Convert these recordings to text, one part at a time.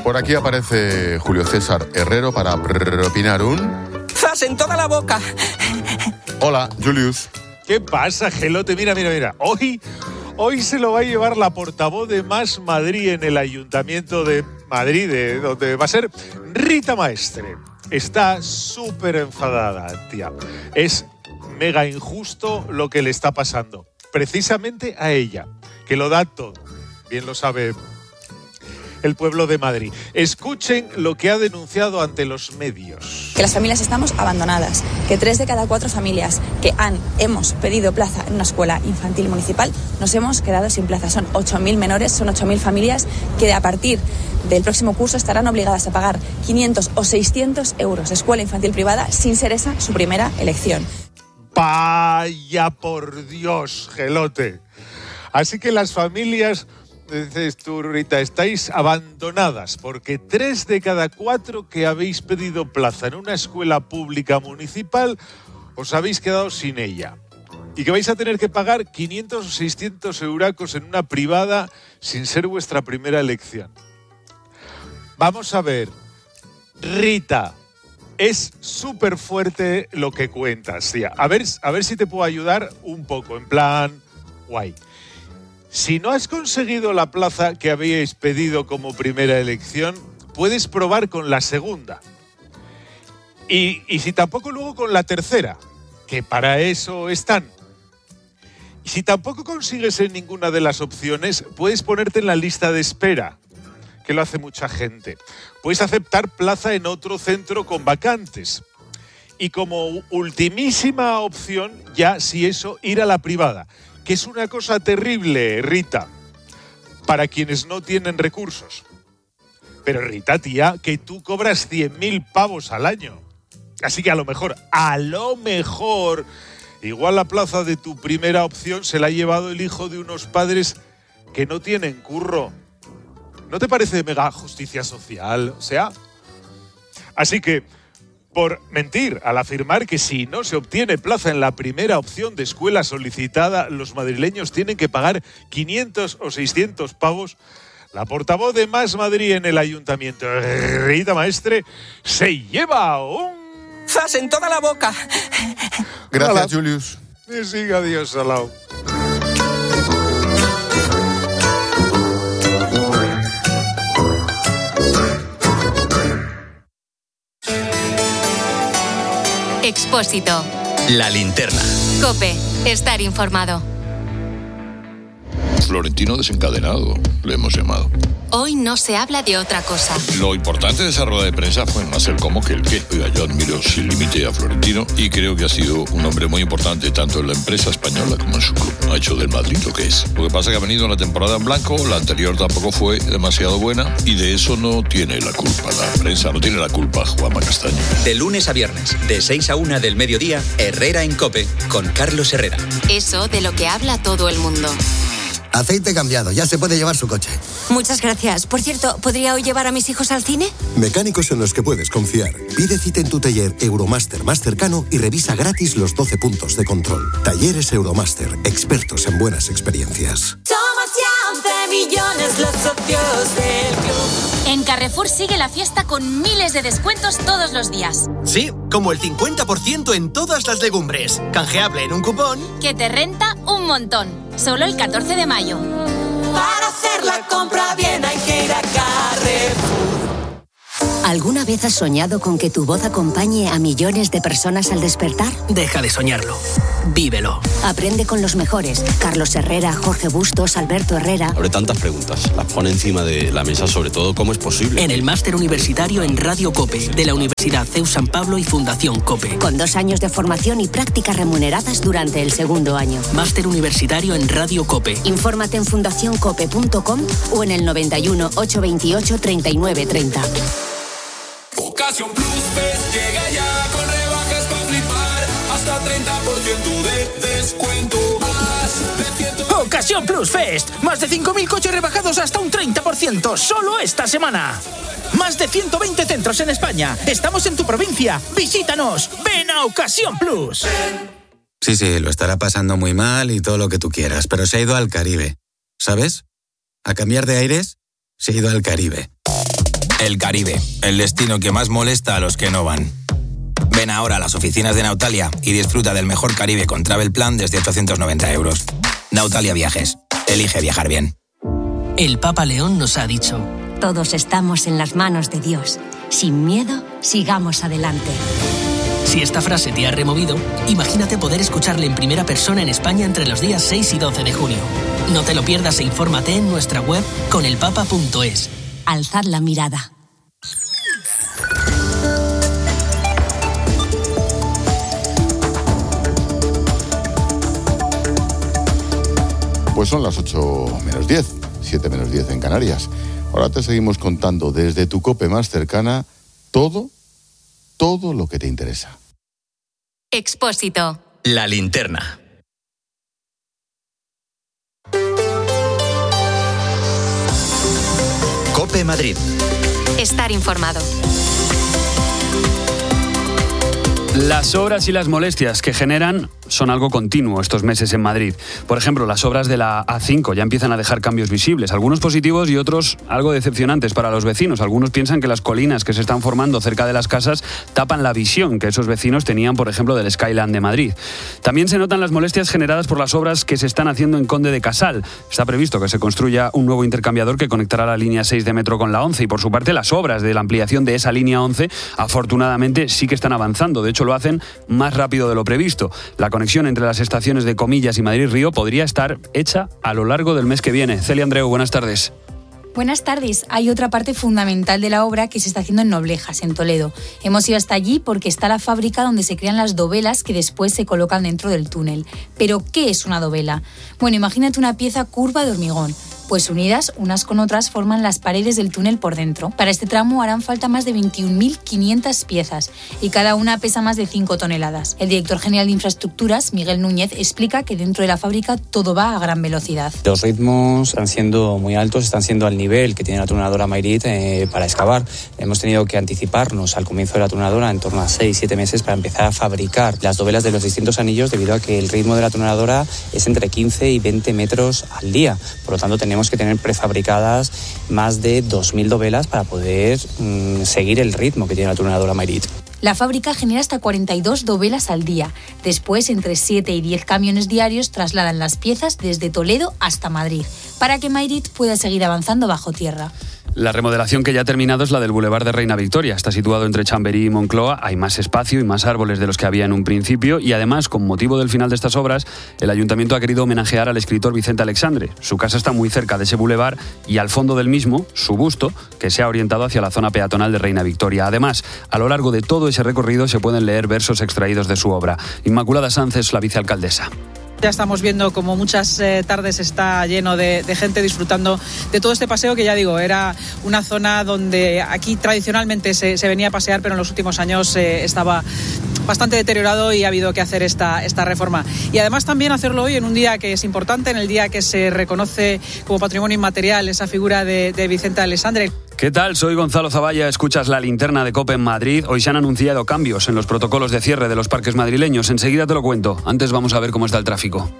Por aquí aparece Julio César Herrero para propinar un... ¡Zas en toda la boca! Hola, Julius. ¿Qué pasa, Gelote? Mira. Hoy se lo va a llevar la portavoz de Más Madrid en el Ayuntamiento de Madrid, donde va a ser Rita Maestre. Está súper enfadada, tía. Es mega injusto lo que le está pasando. Precisamente a ella, que lo da todo. Bien lo sabe el pueblo de Madrid. Escuchen lo que ha denunciado ante los medios. Que las familias estamos abandonadas, que 3 de cada 4 familias que hemos pedido plaza en una escuela infantil municipal nos hemos quedado sin plaza. Son 8.000 menores, son 8.000 familias que a partir del próximo curso estarán obligadas a pagar 500 o 600 euros de escuela infantil privada sin ser esa su primera elección. Vaya por Dios, Gelote. Así que las familias... Dices tú, Rita, estáis abandonadas porque 3 de cada 4 que habéis pedido plaza en una escuela pública municipal os habéis quedado sin ella. Y que vais a tener que pagar 500 o 600 euracos en una privada sin ser vuestra primera elección. Vamos a ver, Rita, es súper fuerte lo que cuentas, tía. A ver si te puedo ayudar un poco, en plan, guay. Si no has conseguido la plaza que habíais pedido como primera elección, puedes probar con la segunda. Y si tampoco, luego con la tercera, que para eso están. Y si tampoco consigues en ninguna de las opciones, puedes ponerte en la lista de espera, que lo hace mucha gente. Puedes aceptar plaza en otro centro con vacantes. Y como ultimísima opción, ya si eso, ir a la privada. Que es una cosa terrible, Rita, para quienes no tienen recursos. Pero Rita, tía, que tú cobras 100.000 pavos al año. Así que a lo mejor, igual la plaza de tu primera opción se la ha llevado el hijo de unos padres que no tienen curro. ¿No te parece mega justicia social? O sea, así que... por mentir al afirmar que si no se obtiene plaza en la primera opción de escuela solicitada, los madrileños tienen que pagar 500 o 600 pavos, la portavoz de Más Madrid en el Ayuntamiento, Rita Maestre, se lleva un... ¡Zas en toda la boca! Gracias, Julius. Sí, adiós, Salao. Expósito. La linterna. COPE. Estar informado. Florentino desencadenado, le hemos llamado. Hoy no se habla de otra cosa. Lo importante de esa rueda de prensa fue más el cómo que el qué. Oiga, yo admiro sin límite a Florentino y creo que ha sido un hombre muy importante tanto en la empresa española como en su club. Ha hecho del Madrid lo que es. Lo que pasa es que ha venido una temporada en blanco, la anterior tampoco fue demasiado buena y de eso no tiene la culpa la prensa, no tiene la culpa Juanma Castaño. De lunes a viernes, de 6 a 1 del mediodía, Herrera en COPE, con Carlos Herrera. Eso de lo que habla todo el mundo. Aceite cambiado, ya se puede llevar su coche. Muchas gracias. Por cierto, ¿podría hoy llevar a mis hijos al cine? Mecánicos en los que puedes confiar. Pide cita en tu taller Euromaster más cercano y revisa gratis los 12 puntos de control. Talleres Euromaster, expertos en buenas experiencias. Somos ya 11 millones los socios del club. En Carrefour sigue la fiesta con miles de descuentos todos los días. Sí, como el 50% en todas las legumbres. Canjeable en un cupón que te renta un montón. Solo el 14 de mayo. Para hacer la compra bien hay que ir a Carrefour. ¿Alguna vez has soñado con que tu voz acompañe a millones de personas al despertar? Deja de soñarlo. Vívelo. Aprende con los mejores. Carlos Herrera, Jorge Bustos, Alberto Herrera. Abre tantas preguntas. Las pone encima de la mesa, sobre todo, ¿cómo es posible? En el máster universitario en Radio COPE, de la Universidad CEU San Pablo y Fundación COPE. Con 2 años de formación y prácticas remuneradas durante el segundo año. Máster universitario en Radio COPE. Infórmate en fundacioncope.com o en el 91 828 3930. Ocasión Plus Fest llega ya con rebajas para flipar, hasta 30% de descuento. Ocasión Plus Fest, más de 5.000 coches rebajados hasta un 30%, solo esta semana. Más de 120 centros en España. Estamos en tu provincia. Visítanos. Ven a Ocasión Plus. Sí, lo estará pasando muy mal y todo lo que tú quieras, pero se ha ido al Caribe. ¿Sabes? A cambiar de aires, se ha ido al Caribe. El Caribe, el destino que más molesta a los que no van. Ven ahora a las oficinas de Nautalia y disfruta del mejor Caribe con Travel Plan desde 890 euros. Nautalia Viajes. Elige viajar bien. El Papa León nos ha dicho: todos estamos en las manos de Dios. Sin miedo, sigamos adelante. Si esta frase te ha removido, imagínate poder escucharle en primera persona en España entre los días 6 y 12 de junio. No te lo pierdas e infórmate en nuestra web conelpapa.es. Alzad la mirada. Pues son las 8 menos 10, 7 menos 10 en Canarias. Ahora te seguimos contando desde tu COPE más cercana todo lo que te interesa. Expósito. La linterna. COPE Madrid. Estar informado. Las obras y las molestias que generan son algo continuo estos meses en Madrid. Por ejemplo, las obras de la A5 ya empiezan a dejar cambios visibles, algunos positivos y otros algo decepcionantes para los vecinos. Algunos piensan que las colinas que se están formando cerca de las casas tapan la visión que esos vecinos tenían, por ejemplo, del Skyline de Madrid. También se notan las molestias generadas por las obras que se están haciendo en Conde de Casal. Está previsto que se construya un nuevo intercambiador que conectará la línea 6 de metro con la 11 y, por su parte, las obras de la ampliación de esa línea 11 afortunadamente sí que están avanzando. De hecho, lo hacen más rápido de lo previsto. La conexión entre las estaciones de Comillas y Madrid-Río podría estar hecha a lo largo del mes que viene. Celia Andreu, buenas tardes. Buenas tardes. Hay otra parte fundamental de la obra que se está haciendo en Noblejas, en Toledo. Hemos ido hasta allí porque está la fábrica donde se crean las dovelas que después se colocan dentro del túnel. ¿Pero qué es una dovela? Bueno, imagínate una pieza curva de hormigón. Pues unidas unas con otras forman las paredes del túnel por dentro. Para este tramo harán falta más de 21.500 piezas y cada una pesa más de 5 toneladas. El director general de Infraestructuras, Miguel Núñez, explica que dentro de la fábrica todo va a gran velocidad. Los ritmos están siendo muy altos, están siendo al nivel que tiene la tronadora Mayrit para excavar. Hemos tenido que anticiparnos al comienzo de la tronadora en torno a 6-7 meses para empezar a fabricar las dovelas de los distintos anillos, debido a que el ritmo de la tronadora es entre 15 y 20 metros al día. Por lo tanto, tenemos que tener prefabricadas más de 2.000 dovelas para poder seguir el ritmo que tiene la tronadora Mayrit. La fábrica genera hasta 42 dovelas al día. Después, entre 7 y 10 camiones diarios trasladan las piezas desde Toledo hasta Madrid, para que Mayrit pueda seguir avanzando bajo tierra. La remodelación que ya ha terminado es la del Boulevard de Reina Victoria. Está situado entre Chamberí y Moncloa. Hay más espacio y más árboles de los que había en un principio. Y además, con motivo del final de estas obras, el Ayuntamiento ha querido homenajear al escritor Vicente Alexandre. Su casa está muy cerca de ese boulevard y al fondo del mismo, su busto, que se ha orientado hacia la zona peatonal de Reina Victoria. Además, a lo largo de todo ese recorrido se pueden leer versos extraídos de su obra. Inmaculada Sanz es la vicealcaldesa. Ya estamos viendo como muchas tardes está lleno de gente disfrutando de todo este paseo, que ya digo, era una zona donde aquí tradicionalmente se venía a pasear, pero en los últimos años estaba bastante deteriorado y ha habido que hacer esta reforma. Y además también hacerlo hoy en un día que es importante, en el día que se reconoce como patrimonio inmaterial esa figura de Vicente Alexandre. ¿Qué tal? Soy Gonzalo Zavalla, escuchas la linterna de COPE en Madrid. Hoy se han anunciado cambios en los protocolos de cierre de los parques madrileños. Enseguida te lo cuento. Antes vamos a ver cómo está el tráfico.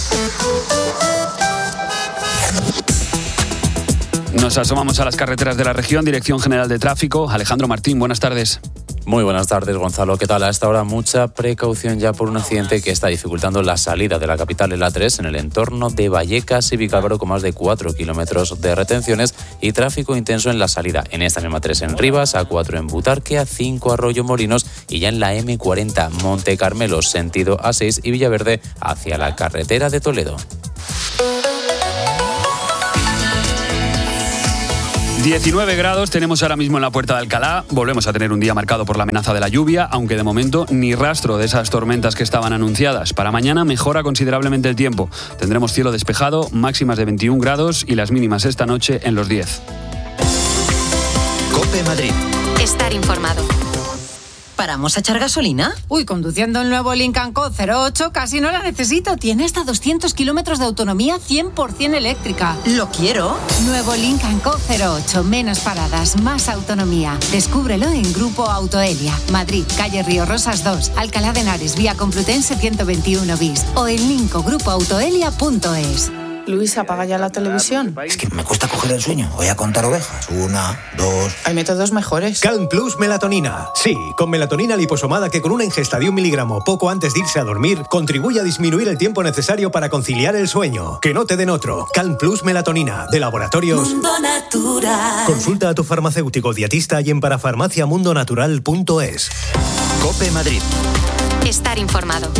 Nos asomamos a las carreteras de la región. Dirección General de Tráfico. Alejandro Martín, buenas tardes. Muy buenas tardes, Gonzalo. ¿Qué tal? A esta hora mucha precaución ya por un accidente que está dificultando la salida de la capital, el A3, en el entorno de Vallecas y Vicálvaro, con más de 4 kilómetros de retenciones y tráfico intenso en la salida. En esta misma 3 en Rivas, A4 en Butarque, A5 Arroyo Molinos y ya en la M40 Monte Carmelo, sentido A6 y Villaverde hacia la carretera de Toledo. 19 grados tenemos ahora mismo en la Puerta de Alcalá. Volvemos a tener un día marcado por la amenaza de la lluvia, aunque de momento ni rastro de esas tormentas que estaban anunciadas. Para mañana mejora considerablemente el tiempo. Tendremos cielo despejado, máximas de 21 grados y las mínimas esta noche en los 10. COPE Madrid. Estar informado. ¿Paramos a echar gasolina? Uy, conduciendo el nuevo Lincoln Co. 08 casi no la necesito. Tiene hasta 200 kilómetros de autonomía 100% eléctrica. ¡Lo quiero! Nuevo Lincoln Co. 08. Menos paradas, más autonomía. Descúbrelo en Grupo Autoelia. Madrid, calle Río Rosas 2, Alcalá de Henares, vía Complutense 121 bis. O en linkogrupoautoelia.es. Luis, apaga ya la televisión. Es que me cuesta coger el sueño. Voy a contar ovejas. 1, 2... Hay métodos mejores. Calm Plus Melatonina. Sí, con melatonina liposomada que con una ingesta de 1 miligramo poco antes de irse a dormir contribuye a disminuir el tiempo necesario para conciliar el sueño. Que no te den otro. Calm Plus Melatonina, de Laboratorios Mundo Natural. Consulta a tu farmacéutico dietista y en parafarmaciamundonatural.es. COPE Madrid. Estar informado.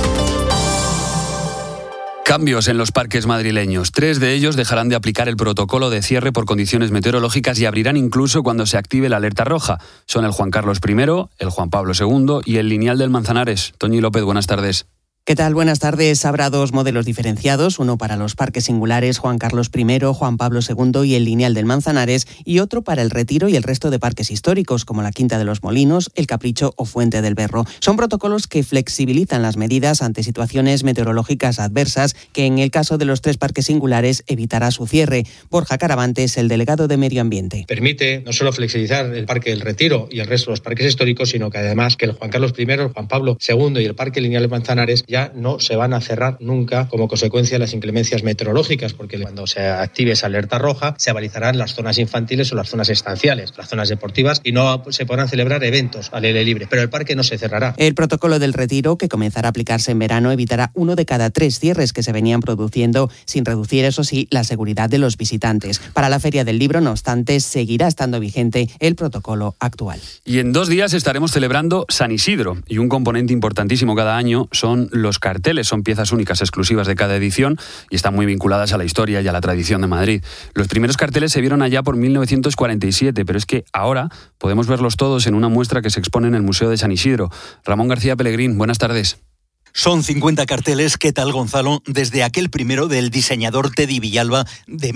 Cambios en los parques madrileños. 3 de ellos dejarán de aplicar el protocolo de cierre por condiciones meteorológicas y abrirán incluso cuando se active la alerta roja. Son el Juan Carlos I, el Juan Pablo II y el Lineal del Manzanares. Toñi López, buenas tardes. ¿Qué tal? Buenas tardes. Habrá 2 modelos diferenciados, uno para los parques singulares Juan Carlos I, Juan Pablo II y el Lineal del Manzanares, y otro para el Retiro y el resto de parques históricos, como la Quinta de los Molinos, el Capricho o Fuente del Berro. Son protocolos que flexibilizan las medidas ante situaciones meteorológicas adversas, que en el caso de los 3 parques singulares evitará su cierre. Borja Caravantes, el delegado de Medio Ambiente. Permite no solo flexibilizar el Parque del Retiro y el resto de los parques históricos, sino que además que el Juan Carlos I, el Juan Pablo II y el Parque Lineal del Manzanares ya no se van a cerrar nunca como consecuencia de las inclemencias meteorológicas, porque cuando se active esa alerta roja se balizarán las zonas infantiles o las zonas estanciales, las zonas deportivas, y no se podrán celebrar eventos al aire libre, pero el parque no se cerrará. El protocolo del Retiro, que comenzará a aplicarse en verano, evitará 1 de cada 3 cierres que se venían produciendo, sin reducir, eso sí, la seguridad de los visitantes. Para la Feria del Libro, no obstante, seguirá estando vigente el protocolo actual. Y en 2 días estaremos celebrando San Isidro, y un componente importantísimo cada año son los carteles. Son piezas únicas exclusivas de cada edición y están muy vinculadas a la historia y a la tradición de Madrid. Los primeros carteles se vieron allá por 1947, pero es que ahora podemos verlos todos en una muestra que se expone en el Museo de San Isidro. Ramón García Pellegrín, buenas tardes. Son 50 carteles, ¿qué tal, Gonzalo? Desde aquel primero del diseñador Teddy Villalba de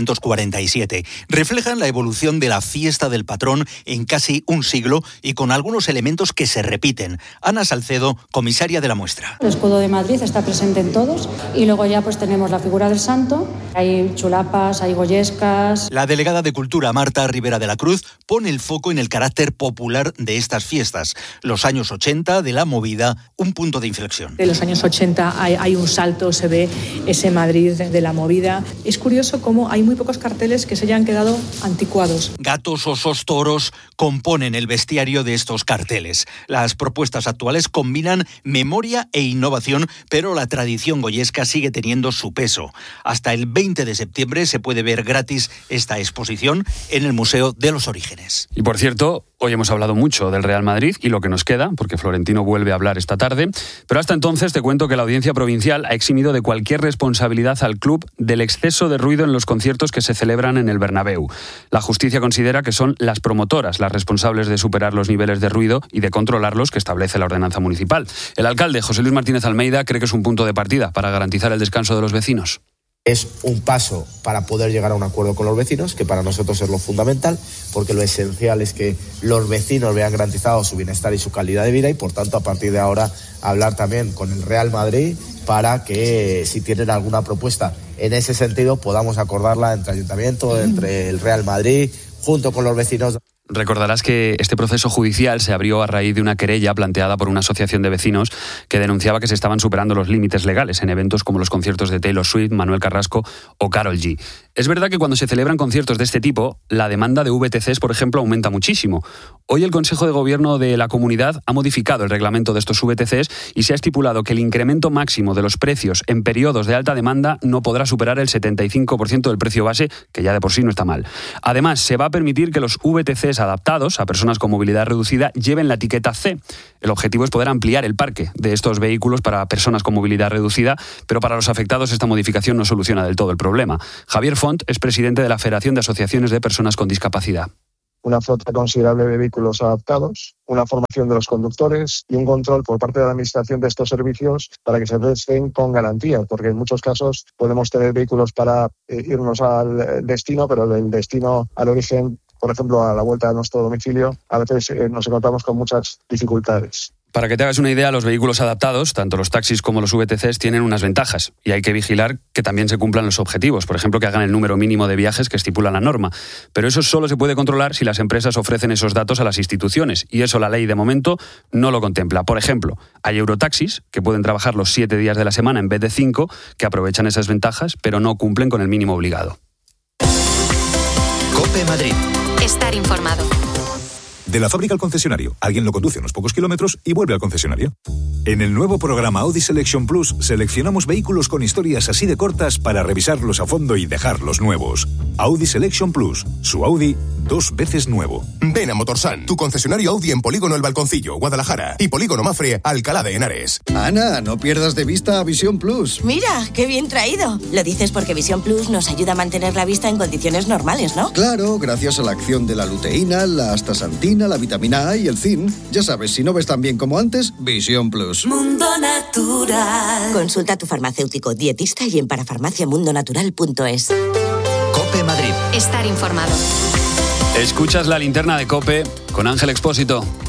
1947. Reflejan la evolución de la fiesta del patrón en casi un siglo y con algunos elementos que se repiten. Ana Salcedo, comisaria de la muestra. El escudo de Madrid está presente en todos y luego ya pues tenemos la figura del santo, hay chulapas, hay goyescas. La delegada de Cultura, Marta Rivera de la Cruz, pone el foco en el carácter popular de estas fiestas. Los años 80 de la movida, un punto de inflexión. De los años 80 hay un salto, se ve ese Madrid de la movida. Es curioso cómo hay muy pocos carteles que se hayan quedado anticuados. Gatos, osos, toros componen el bestiario de estos carteles. Las propuestas actuales combinan memoria e innovación, pero la tradición goyesca sigue teniendo su peso. Hasta el 20 de septiembre se puede ver gratis esta exposición en el Museo de los Orígenes. Y por cierto, hoy hemos hablado mucho del Real Madrid y lo que nos queda, porque Florentino vuelve a hablar esta tarde, pero hasta entonces te cuento que la Audiencia Provincial ha eximido de cualquier responsabilidad al club del exceso de ruido en los conciertos que se celebran en el Bernabéu. La justicia considera que son las promotoras las responsables de superar los niveles de ruido y de controlarlos que establece la ordenanza municipal. El alcalde, José Luis Martínez Almeida, cree que es un punto de partida para garantizar el descanso de los vecinos. Es un paso para poder llegar a un acuerdo con los vecinos, que para nosotros es lo fundamental, porque lo esencial es que los vecinos vean garantizado su bienestar y su calidad de vida y, por tanto, a partir de ahora, hablar también con el Real Madrid para que, si tienen alguna propuesta en ese sentido, podamos acordarla entre Ayuntamiento, entre el Real Madrid, junto con los vecinos. Recordarás que este proceso judicial se abrió a raíz de una querella planteada por una asociación de vecinos que denunciaba que se estaban superando los límites legales en eventos como los conciertos de Taylor Swift, Manuel Carrasco o Karol G. Es verdad que cuando se celebran conciertos de este tipo, la demanda de VTCs, por ejemplo, aumenta muchísimo. Hoy el Consejo de Gobierno de la Comunidad ha modificado el reglamento de estos VTCs y se ha estipulado que el incremento máximo de los precios en periodos de alta demanda no podrá superar el 75% del precio base, que ya de por sí no está mal. Además, se va a permitir que los VTCs adaptados a personas con movilidad reducida lleven la etiqueta C. El objetivo es poder ampliar el parque de estos vehículos para personas con movilidad reducida, pero para los afectados esta modificación no soluciona del todo el problema. Javier Font es presidente de la Federación de Asociaciones de Personas con Discapacidad. Una flota considerable de vehículos adaptados, una formación de los conductores y un control por parte de la Administración de estos servicios para que se presten con garantía, porque en muchos casos podemos tener vehículos para irnos al destino, pero del destino al origen, por ejemplo, a la vuelta a nuestro domicilio, a veces nos encontramos con muchas dificultades. Para que te hagas una idea, los vehículos adaptados, tanto los taxis como los VTCs, tienen unas ventajas y hay que vigilar que también se cumplan los objetivos, por ejemplo, que hagan el número mínimo de viajes que estipula la norma. Pero eso solo se puede controlar si las empresas ofrecen esos datos a las instituciones y eso la ley de momento no lo contempla. Por ejemplo, hay Eurotaxis que pueden trabajar los 7 días de la semana en vez de 5, que aprovechan esas ventajas, pero no cumplen con el mínimo obligado. COPE Madrid. Estar informado. De la fábrica al concesionario, alguien lo conduce unos pocos kilómetros y vuelve al concesionario. En el nuevo programa Audi Selection Plus seleccionamos vehículos con historias así de cortas para revisarlos a fondo y dejarlos nuevos. Audi Selection Plus, su Audi 2 veces nuevo. Ven a Motorsan, tu concesionario Audi en Polígono El Balconcillo, Guadalajara, y Polígono Mafre, Alcalá de Henares. Ana, no pierdas de vista a Visión Plus. Mira, qué bien traído. Lo dices porque Visión Plus nos ayuda a mantener la vista en condiciones normales, ¿no? Claro, gracias a la acción de la luteína, la astaxantina, la vitamina A y el zinc. Ya sabes, si no ves tan bien como antes, Visión Plus. Mundo Natural. Consulta a tu farmacéutico, dietista y en parafarmaciamundonatural.es. COPE Madrid. Estar informado. Escuchas la linterna de COPE con Ángel Expósito.